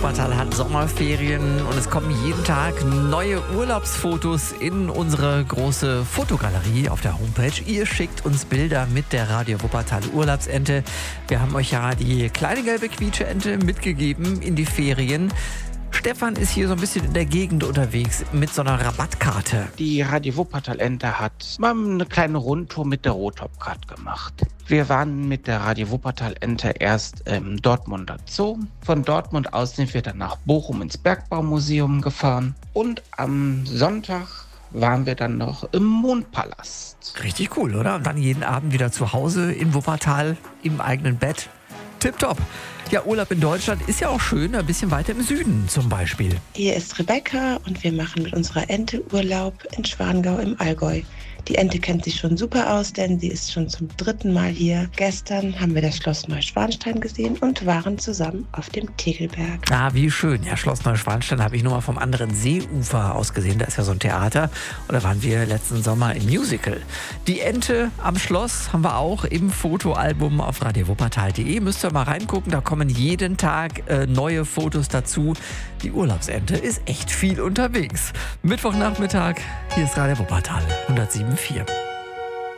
Wuppertal hat Sommerferien und es kommen jeden Tag neue Urlaubsfotos in unsere große Fotogalerie auf der Homepage. Ihr schickt uns Bilder mit der Radio Wuppertal Urlaubsente. Wir haben euch ja die kleine gelbe Quietscheente mitgegeben in die Ferien. Stefan ist hier so ein bisschen in der Gegend unterwegs mit so einer Rabattkarte. Die Radio Wuppertal-Ente hat mal eine kleine Rundtour mit der Rotop-Card gemacht. Wir waren mit der Radio Wuppertal-Ente erst im Dortmunder Zoo. Von Dortmund aus sind wir dann nach Bochum ins Bergbaumuseum gefahren. Und am Sonntag waren wir dann noch im Mondpalast. Richtig cool, oder? Und dann jeden Abend wieder zu Hause in Wuppertal im eigenen Bett. Tipptopp. Ja, Urlaub in Deutschland ist ja auch schön, ein bisschen weiter im Süden zum Beispiel. Hier ist Rebecca und wir machen mit unserer Ente Urlaub in Schwangau im Allgäu. Die Ente kennt sich schon super aus, denn sie ist schon zum 3. Mal hier. Gestern haben wir das Schloss Neuschwanstein gesehen und waren zusammen auf dem Tegelberg. Ah, wie schön. Ja, Schloss Neuschwanstein habe ich nur mal vom anderen Seeufer aus gesehen. Da ist ja so ein Theater. Und da waren wir letzten Sommer im Musical. Die Ente am Schloss haben wir auch im Fotoalbum auf radiowuppertal.de. Müsst ihr mal reingucken. Da kommen jeden Tag neue Fotos dazu. Die Urlaubsente ist echt viel unterwegs. Mittwochnachmittag. Hier ist Radio Wuppertal 107,4.